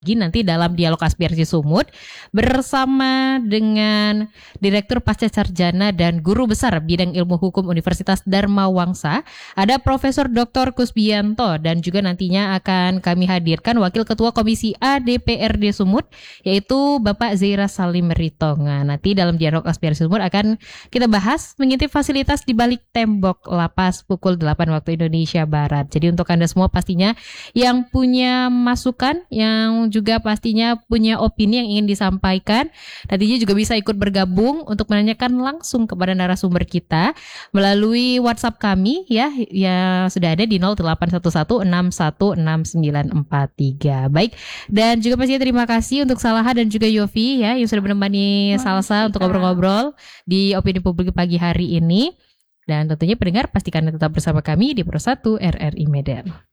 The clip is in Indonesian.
nanti dalam dialog Aspirasi Sumut bersama dengan Direktur Pasca Sarjana dan Guru Besar Bidang Ilmu Hukum Universitas Dharma Wangsa, ada Profesor Dr. Kusbianto, dan juga nantinya akan kami hadirkan Wakil Ketua Komisi A DPRD Sumut yaitu Bapak Zaira Salim Ritonga. Nanti dalam dialog Aspirasi Sumut akan kita bahas mengintip fasilitas di balik tembok lapas pukul 8 waktu Indonesia Barat. Jadi untuk Anda semua pastinya yang punya masukan, yang juga pastinya punya opini yang ingin disampaikan, nantinya juga bisa ikut bergabung untuk menanyakan langsung kepada narasumber kita melalui WhatsApp kami ya sudah ada di 0811616943. Baik, dan juga pastinya terima kasih untuk Salaha dan juga Yofi ya yang sudah menemani Salsa untuk ngobrol-ngobrol di Opini Publik pagi hari ini. Dan tentunya pendengar pastikan tetap bersama kami di Pro 1 RRI Medan.